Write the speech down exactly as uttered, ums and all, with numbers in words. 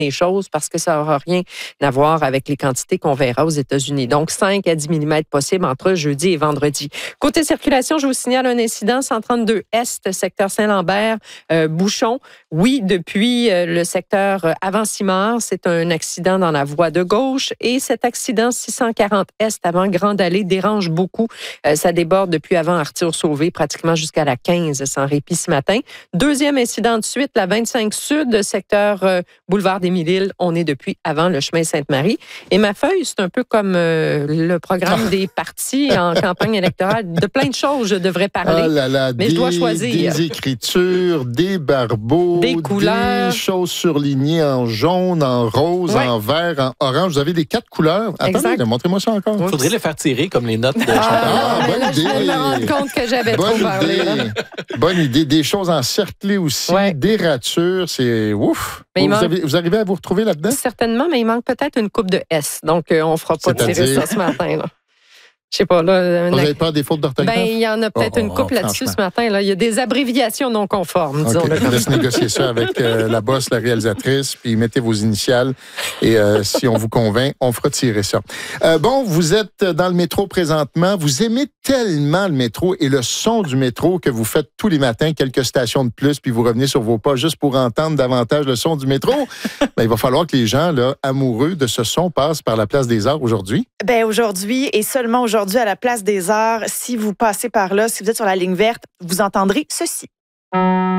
les choses parce que ça n'aura rien à voir avec les quantités qu'on verra aux États-Unis. Donc, cinq à dix millimètres possibles entre jeudi et vendredi. Côté circulation, je vous signale un incident cent trente-deux Est, secteur Saint-Lambert, euh, bouchon. Oui, depuis euh, le secteur euh, avant Simard, c'est un accident dans la voie de gauche et cet accident six cent quarante Est avant Grande Allée dérange beaucoup. Euh, ça déborde depuis avant Arthur-Sauvé, pratiquement jusqu'à la quinze, sans répit ce matin. Deuxième incident de suite, la vingt-cinq Sud, secteur euh, boulevard des Mille-Îles. On est depuis avant le chemin Sainte-Marie. Et ma feuille, c'est un peu comme euh, le programme des partis en campagne électorale. De plein de choses, je devrais parler. Oh là là, mais des, je dois choisir. Des écritures, des barbeaux, des couleurs, des choses surlignées en jaune, en rose, ouais. en vert, en orange. Vous avez les quatre couleurs. Attendez, montrez-moi ça encore. Il faudrait les faire tirer comme les notes de ah, ah, bonne là, idée. Je me rends compte que j'avais bonne trop idée. parlé. Là. Bonne idée. Des choses encerclées aussi, ouais. des ratures. C'est ouf. Vous, manque... avez, vous arrivez à vous retrouver là-dedans? Certainement, mais il manque peut-être une coupe de S. Donc, euh, on ne fera pas C'est-à-dire... tirer ça ce matin. Là. Je sais pas, là. Vous n'avez pas des fautes d'orthographe? Ben, il y en a peut-être oh, une couple oh, là-dessus ce matin. Là. Il y a des abréviations non conformes, disons. Okay. Je vous laisse négocier ça avec euh, la boss, la réalisatrice, puis mettez vos initiales. Et euh, si on vous convainc, on fera tirer ça. Euh, bon, vous êtes dans le métro présentement. Vous aimez tellement le métro et le son du métro que vous faites tous les matins quelques stations de plus, puis vous revenez sur vos pas juste pour entendre davantage le son du métro. Ben, il va falloir que les gens, là, amoureux de ce son, passent par la Place des Arts aujourd'hui. Ben aujourd'hui, et seulement aujourd'hui, à la Place des Arts, si vous passez par là, si vous êtes sur la ligne verte, vous entendrez ceci.